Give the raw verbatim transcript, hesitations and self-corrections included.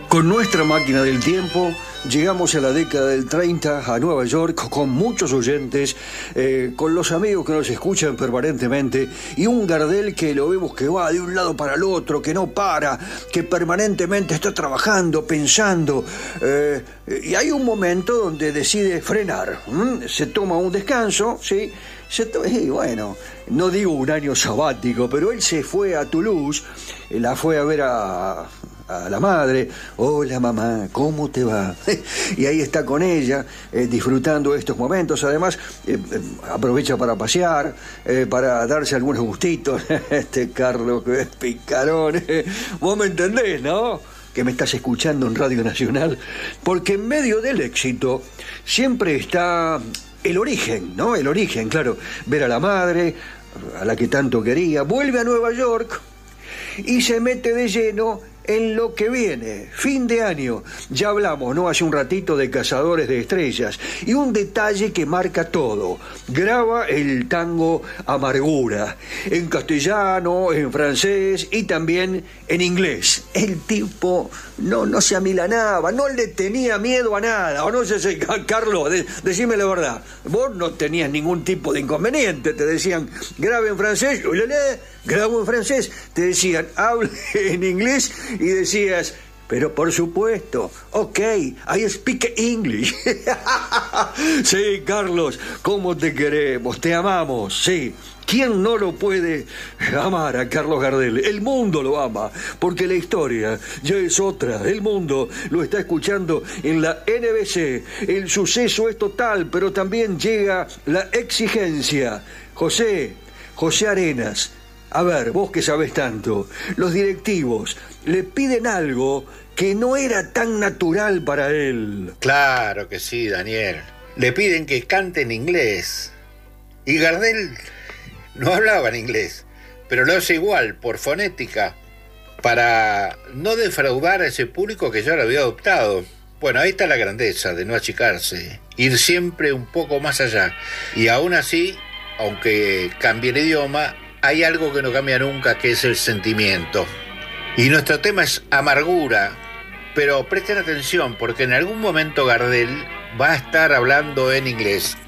Con nuestra máquina del tiempo llegamos a la década del treinta a Nueva York con muchos oyentes, eh, con los amigos que nos escuchan permanentemente y un Gardel que lo vemos que va de un lado para el otro, que no para, que permanentemente está trabajando, pensando, eh, y hay un momento donde decide frenar, ¿m? Se toma un descanso, ¿sí? Se to- y bueno, no digo un año sabático, pero él se fue a Toulouse, eh, la fue a ver a... a la madre. Hola mamá, ¿cómo te va? Y ahí está con ella, eh, disfrutando estos momentos. Además, eh, eh, aprovecha para pasear, eh, para darse algunos gustitos. Este Carlos que es picarón. Vos me entendés, ¿no? Que me estás escuchando en Radio Nacional. Porque en medio del éxito siempre está el origen, ¿no? El origen, claro. Ver a la madre, a la que tanto quería. Vuelve a Nueva York y se mete de lleno en lo que viene, fin de año. Ya hablamos, ¿no? Hace un ratito de Cazadores de Estrellas. Y un detalle que marca todo. Graba el tango Amargura. En castellano, en francés y también en inglés. El tipo no, no se amilanaba, no le tenía miedo a nada. O no sé si, Carlos, de, decime la verdad. Vos no tenías ningún tipo de inconveniente. Te decían, grabe en francés, grabo en francés. Te decían, hable en inglés. Y decías, pero por supuesto, ok, I speak English. Sí, Carlos, ¿cómo te queremos? Te amamos, sí. ¿Quién no lo puede amar a Carlos Gardel? El mundo lo ama, porque la historia ya es otra. El mundo lo está escuchando en la N B C. El suceso es total, pero también llega la exigencia. José, José Arenas, a ver, vos que sabés tanto, los directivos le piden algo que no era tan natural para él. Claro que sí, Daniel. Le piden que cante en inglés. Y Gardel no hablaba en inglés, pero lo hace igual, por fonética, para no defraudar a ese público que ya lo había adoptado. Bueno, ahí está la grandeza de no achicarse, ir siempre un poco más allá. Y aún así, aunque cambie el idioma, hay algo que no cambia nunca, que es el sentimiento. Y nuestro tema es Amargura, pero presten atención porque en algún momento Gardel va a estar hablando en inglés.